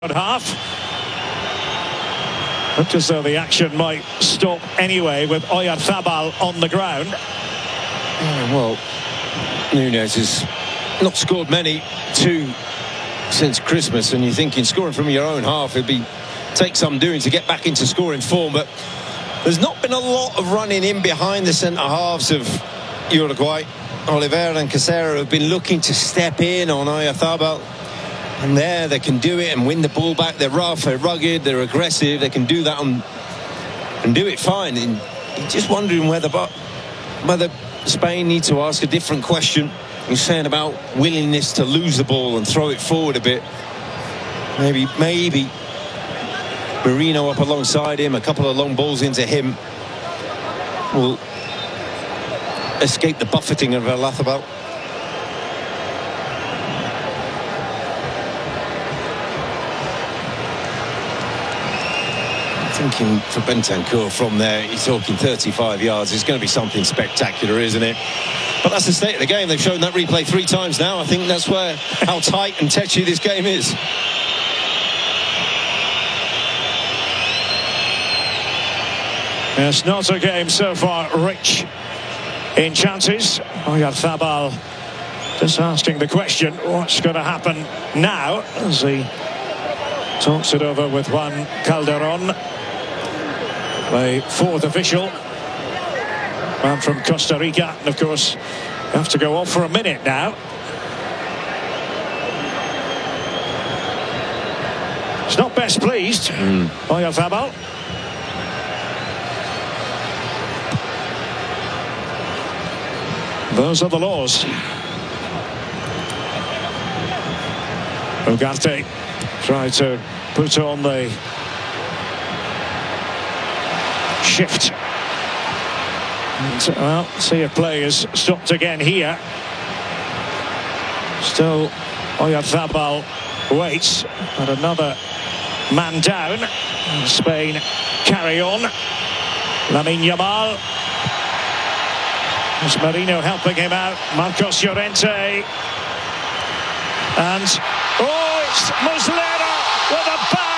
Half. Looked as though the action might stop anyway with Oyarzabal on the ground. Well, Núñez has not scored many, two since Christmas, and you're thinking scoring from your own half it'd take some doing to get back into scoring form, but there's not been a lot of running in behind the centre halves of Uruguay. Oliveira and Casero have been looking to step in on Oyarzabal. And there they can do it and win the ball back. They're rough, they're rugged, they're aggressive. They can do that and do it fine. And you're just wondering whether Spain need to ask a different question. You're saying about willingness to lose the ball and throw it forward a bit. Maybe Merino up alongside him, a couple of long balls into him will escape the buffeting of Oyarzabal. Thinking for Bentancur from there, he's talking 35 yards. It's going to be something spectacular, isn't it? But that's the state of the game. They've shown that replay 3 times now. I think that's how tight and tetchy this game is. It's not a game so far rich in chances. Oyarzabal just asking the question, what's going to happen now, as he talks it over with Juan Calderon, the 4th official, man from Costa Rica. And of course, you have to go off for a minute now. It's not best pleased, Oyarzabal. Those are the laws. Ugarte tried to put on the shift. And, well, see if play is stopped again here. Still, Oyarzabal waits, and another man down. And Spain carry on. Lamine Yamal. There's Merino helping him out. Marcos Llorente. And, oh, it's Muslera with a bang.